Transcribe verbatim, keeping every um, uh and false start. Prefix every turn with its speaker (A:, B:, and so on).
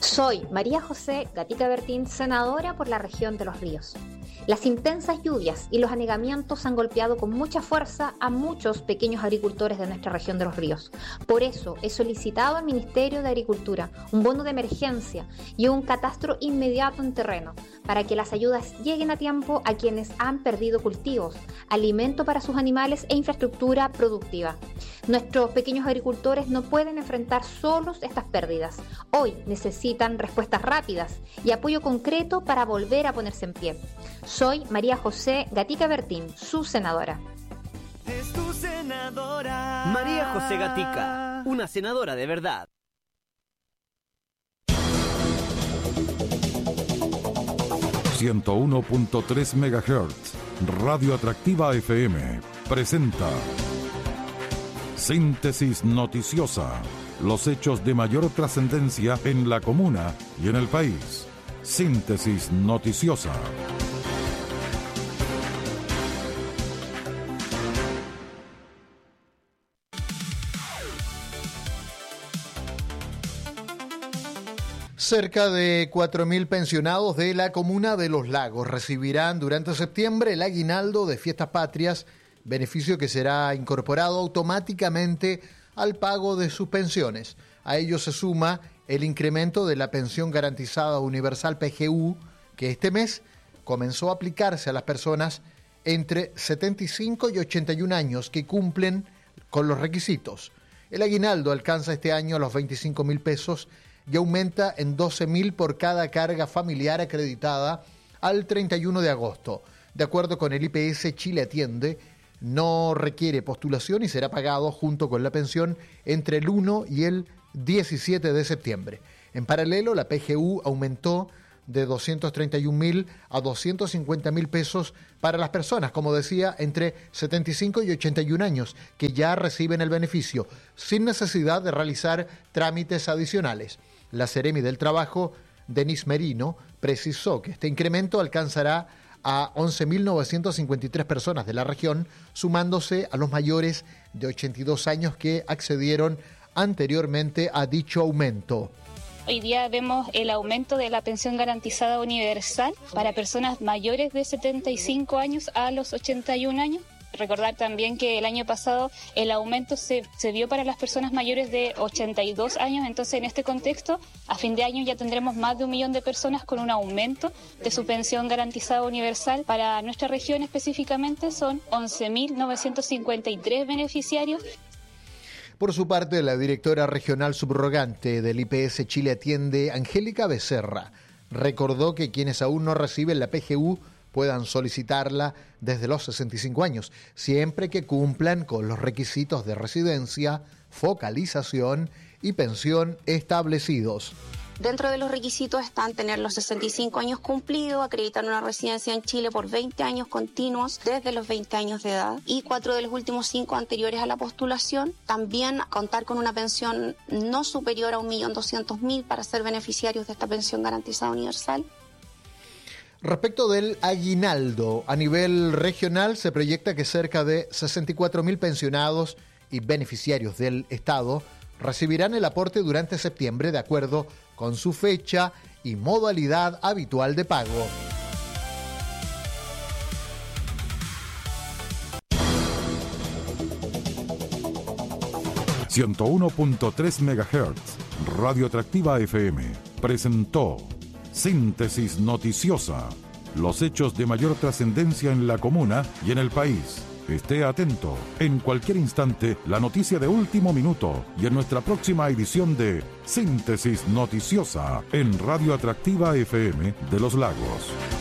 A: Soy María José Gatica Bertín, senadora por la región de Los Ríos. Las intensas lluvias y los anegamientos han golpeado con mucha fuerza a muchos pequeños agricultores de nuestra región de Los Ríos. Por eso he solicitado al Ministerio de Agricultura un bono de emergencia y un catastro inmediato en terreno para que las ayudas lleguen a tiempo a quienes han perdido cultivos, alimento para sus animales e infraestructura productiva. Nuestros pequeños agricultores no pueden enfrentar solos estas pérdidas. Hoy necesitan respuestas rápidas y apoyo concreto para volver a ponerse en pie. Soy María José Gatica Bertín, su senadora.
B: Es tu senadora.
C: María José Gatica, una senadora de verdad.
D: ciento uno punto tres megahertz, Radio Atractiva F M, presenta Síntesis Noticiosa. Los hechos de mayor trascendencia en la comuna y en el país. Síntesis Noticiosa.
E: Cerca de cuatro mil pensionados de la comuna de Los Lagos recibirán durante septiembre el aguinaldo de Fiestas Patrias, beneficio que será incorporado automáticamente al pago de sus pensiones. A ello se suma el incremento de la pensión garantizada universal P G U, que este mes comenzó a aplicarse a las personas entre setenta y cinco y ochenta y un años que cumplen con los requisitos. El aguinaldo alcanza este año los veinticinco mil pesos y aumenta en doce mil por cada carga familiar acreditada al treinta y uno de agosto. De acuerdo con el I P S, Chile Atiende no requiere postulación y será pagado junto con la pensión entre el uno y el diecisiete de septiembre. En paralelo, la P G U aumentó de doscientos treinta y un mil a doscientos cincuenta mil pesos para las personas, como decía, entre setenta y cinco y ochenta y un años, que ya reciben el beneficio, sin necesidad de realizar trámites adicionales. La Seremi del Trabajo, Denise Merino, precisó que este incremento alcanzará a once mil novecientas cincuenta y tres personas de la región, sumándose a los mayores de ochenta y dos años que accedieron anteriormente a dicho aumento.
F: Hoy día vemos el aumento de la pensión garantizada universal para personas mayores de setenta y cinco años a los ochenta y un años. Recordar también que el año pasado el aumento se, se vio para las personas mayores de ochenta y dos años, entonces en este contexto a fin de año ya tendremos más de un millón de personas con un aumento de su pensión garantizada universal. Para nuestra región específicamente son once mil novecientos cincuenta y tres beneficiarios.
E: Por su parte, la directora regional subrogante del I P S Chile Atiende, Angélica Becerra, recordó que quienes aún no reciben la P G U puedan solicitarla desde los sesenta y cinco años, siempre que cumplan con los requisitos de residencia, focalización y pensión establecidos.
G: Dentro de los requisitos están tener los sesenta y cinco años cumplidos, acreditar una residencia en Chile por veinte años continuos desde los veinte años de edad y cuatro de los últimos cinco anteriores a la postulación. También contar con una pensión no superior a un millón doscientos mil para ser beneficiarios de esta pensión garantizada universal.
E: Respecto del aguinaldo, a nivel regional se proyecta que cerca de sesenta y cuatro mil pensionados y beneficiarios del Estado recibirán el aporte durante septiembre de acuerdo con su fecha y modalidad habitual de pago.
D: ciento uno punto tres megahertz, Radio Atractiva F M, presentó Síntesis Noticiosa. Los hechos de mayor trascendencia en la comuna y en el país. Esté atento. En cualquier instante, la noticia de último minuto y en nuestra próxima edición de Síntesis Noticiosa en Radio Atractiva F M de Los Lagos.